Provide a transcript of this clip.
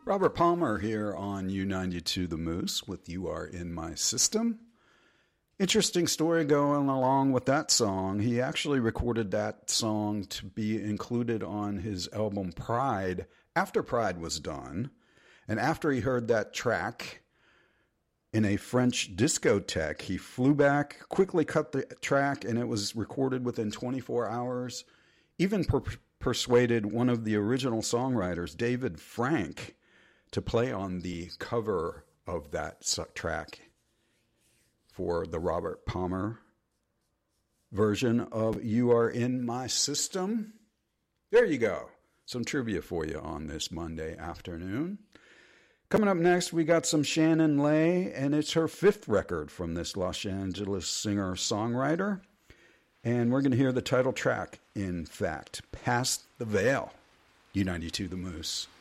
Robert Palmer here on U92 The Moose with You Are In My System. Interesting story going along with that song. He actually recorded that song to be included on his album Pride after Pride was done. And after he heard that track in a French discotheque, he flew back, quickly cut the track, and it was recorded within 24 hours. Even persuaded one of the original songwriters, David Frank, to play on the cover of that track for the Robert Palmer version of You Are In My System. There you go. Some trivia for you on this Monday afternoon. Coming up next, we got some Shannon Lay, and it's her fifth record from this Los Angeles singer-songwriter. And we're going to hear the title track, in fact, Past the Veil. U92 The Moose.